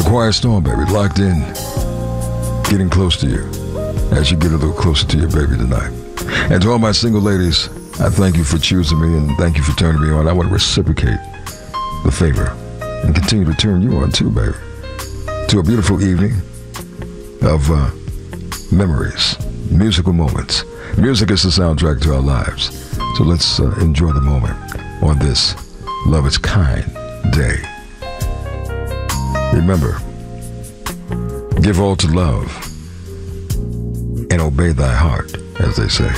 Quiet Storm, baby, locked in, getting close to you as you get a little closer to your baby tonight. And to all my single ladies, I thank you for choosing me and thank you for turning me on. I want to reciprocate the favor and continue to turn you on too, baby, to a beautiful evening of memories, musical moments. Music is the soundtrack to our lives. So let's enjoy the moment on this Love is Kind Day. Remember, give all to love and obey thy heart, as they say.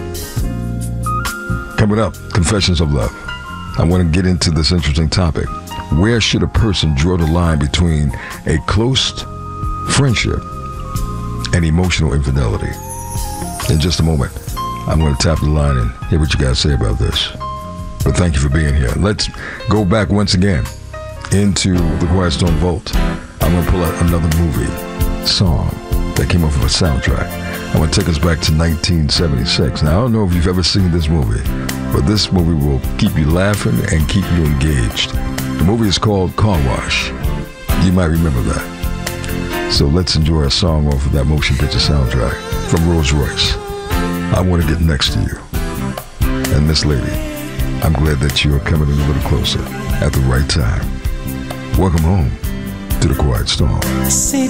Coming up, Confessions of Love. I want to get into this interesting topic. Where should a person draw the line between a close friendship and emotional infidelity? In just a moment, I'm going to tap the line and hear what you guys say about this. But thank you for being here. Let's go back once again into the Quiet Storm Vault. I'm going to pull out another movie song that came off of a soundtrack. I'm going to take us back to 1976. Now, I don't know if you've ever seen this movie, but this movie will keep you laughing and keep you engaged. The movie is called Car Wash. You might remember that. So let's enjoy a song off of that motion picture soundtrack from Rolls Royce. I Want to Get Next to You. And Miss Lady, I'm glad that you are coming in a little closer at the right time. Welcome home to the Quiet Storm.